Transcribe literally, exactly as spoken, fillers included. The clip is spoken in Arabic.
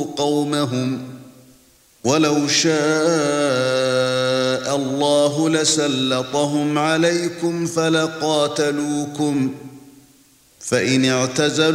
قومهم ولو شاء الله لسلطهم عليكم فلقاتلوكم فإن اعتزلوا